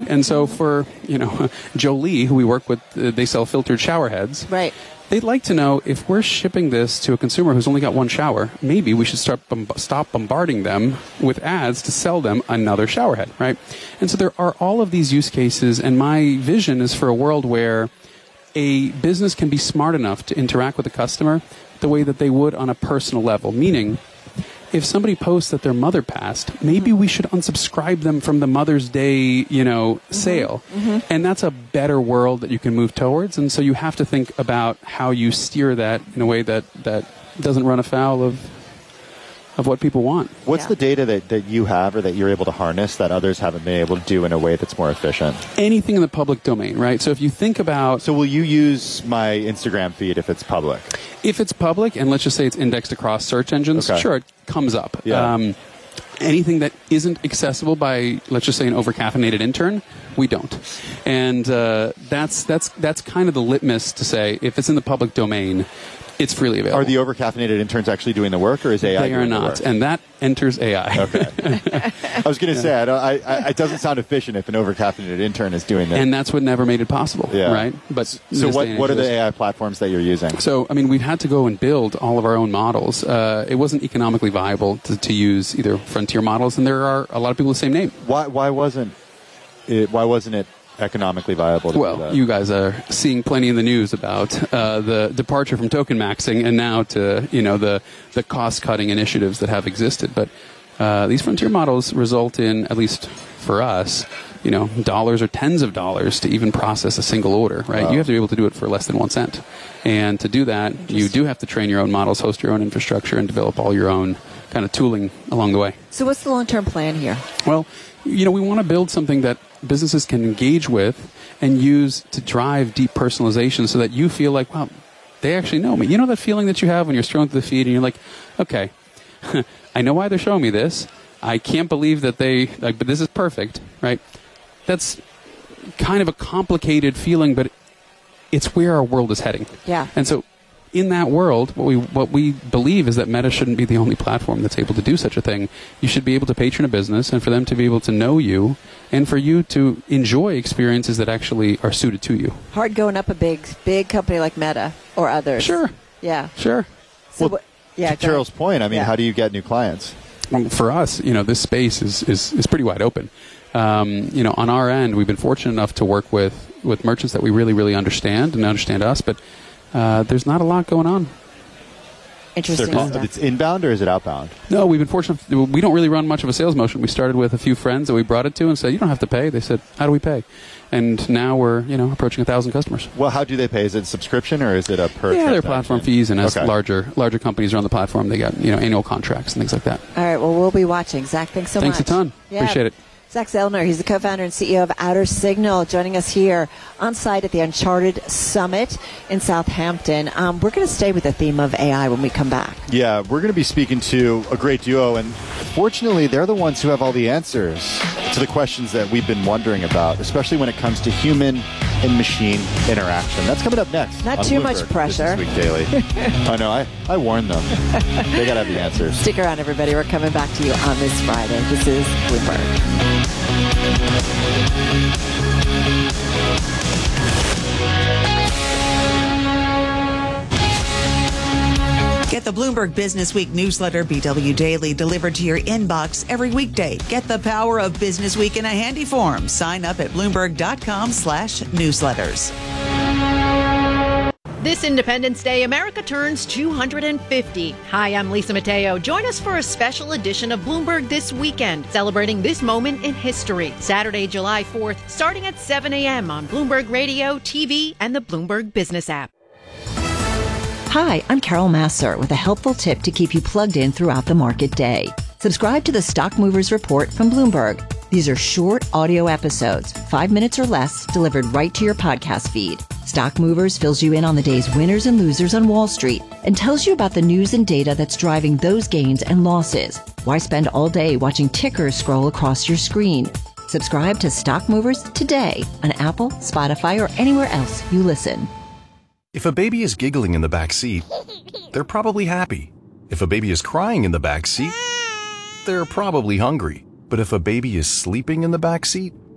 And so for, Jolie, who we work with, they sell filtered shower heads. Right. They'd like to know, if we're shipping this to a consumer who's only got one shower, maybe we should stop bombarding them with ads to sell them another shower head, right? And so there are all of these use cases, and my vision is for a world where a business can be smart enough to interact with the customer the way that they would on a personal level, meaning if somebody posts that their mother passed, maybe we should unsubscribe them from the Mother's Day, sale. Mm-hmm. And that's a better world that you can move towards. And so you have to think about how you steer that in a way that doesn't run afoul of what people want. What's the data that you have or that you're able to harness that others haven't been able to do in a way that's more efficient? Anything in the public domain, right? So if you think about... So will you use my Instagram feed if it's public? If it's public, and let's just say it's indexed across search engines, sure, it comes up. Yeah. Anything that isn't accessible by, let's just say, an overcaffeinated intern, we don't. And that's kind of the litmus to say, if it's in the public domain, it's freely available. Are the overcaffeinated interns actually doing the work, or is AI They are doing the not, work? and that enters AI. Okay. I was going to say, it doesn't sound efficient if an overcaffeinated intern is doing that. And that's what never made it possible, right? But so what are the AI platforms that you're using? So, we've had to go and build all of our own models. It wasn't economically viable to use either frontier models, and there are a lot of people with the same name. Why wasn't it economically viable to do that? You guys are seeing plenty in the news about the departure from token maxing and now to the cost-cutting initiatives that have existed. But these frontier models result in, at least for us, dollars or tens of dollars to even process a single order, right? Wow. You have to be able to do it for less than 1 cent. And to do that, you do have to train your own models, host your own infrastructure, and develop all your own kind of tooling along the way. So what's the long-term plan here? Well, we want to build something that businesses can engage with and use to drive deep personalization so that you feel like, wow, they actually know me. You know that feeling that you have when you're scrolling through the feed and you're like, okay, I know why they're showing me this. I can't believe that but this is perfect, right? That's kind of a complicated feeling, but it's where our world is heading. Yeah. And so in that world, what we believe is that Meta shouldn't be the only platform that's able to do such a thing. You should be able to patron a business, and for them to be able to know you, and for you to enjoy experiences that actually are suited to you. Hard going up a big company like Meta or others. Sure. Yeah. Sure. So to Cheryl's point, how do you get new clients? Well, for us, this space is pretty wide open. On our end, we've been fortunate enough to work with merchants that we really, really understand and understand us, but there's not a lot going on. Interesting stuff. It's inbound or is it outbound? No, we've been fortunate. We don't really run much of a sales motion. We started with a few friends that we brought it to and said, you don't have to pay. They said, how do we pay? And now we're, approaching 1,000 customers. Well, how do they pay? Is it subscription or is it a per Yeah, transaction? they're platform fees, and as Okay. larger companies are on the platform, they got, annual contracts and things like that. All right, well, we'll be watching. Zach, thanks so much. Thanks a ton. Yeah. Appreciate it. Zach Zellner, he's the co-founder and CEO of Outer Signal, joining us here on site at the Uncharted Summit in Southampton. We're going to stay with the theme of AI when we come back. Yeah, we're going to be speaking to a great duo, and fortunately, they're the ones who have all the answers to the questions that we've been wondering about, especially when it comes to human and machine interaction. That's coming up next. Not on too Bloomberg much pressure. This Week Daily. I know, I warned them. They got to have the answers. Stick around, everybody. We're coming back to you on this Friday. This is Bloomberg. Get the Bloomberg Business Week newsletter, BW Daily, delivered to your inbox every weekday. Get the power of Business Week in a handy form. Sign up at Bloomberg.com/newsletters. This Independence Day, America turns 250. Hi, I'm Lisa Mateo. Join us for a special edition of Bloomberg This Weekend, celebrating this moment in history. Saturday, July 4th, starting at 7 a.m. on Bloomberg Radio, TV, and the Bloomberg Business app. Hi, I'm Carol Massar with a helpful tip to keep you plugged in throughout the market day. Subscribe to the Stock Movers Report from Bloomberg. These are short audio episodes, 5 minutes or less, delivered right to your podcast feed. Stock Movers fills you in on the day's winners and losers on Wall Street and tells you about the news and data that's driving those gains and losses. Why spend all day watching tickers scroll across your screen? Subscribe to Stock Movers today on Apple, Spotify, or anywhere else you listen. If a baby is giggling in the back seat, they're probably happy. If a baby is crying in the back seat, they're probably hungry. But if a baby is sleeping in the back seat,